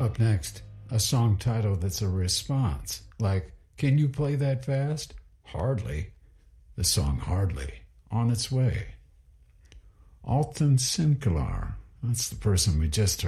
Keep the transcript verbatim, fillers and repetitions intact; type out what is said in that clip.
Up next, a song title that's a response, like, "Can you play that fast?" Hardly. The song Hardly, On Its Way. Alton Sinclair, that's the person we just heard.